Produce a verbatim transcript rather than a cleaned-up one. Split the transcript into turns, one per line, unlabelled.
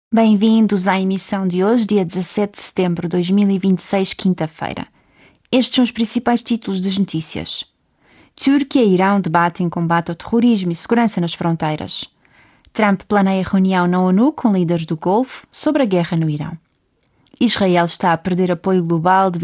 Bem-vindos à emissão de hoje, dia dezassete de setembro de dois mil e vinte e seis, quinta-feira. Estes são os principais títulos das notícias. Turquia e Irão debatem combate ao terrorismo e segurança nas fronteiras. Trump planeia reunião na ONU com líderes do Golfo sobre a guerra no Irão. Israel está a perder apoio global devido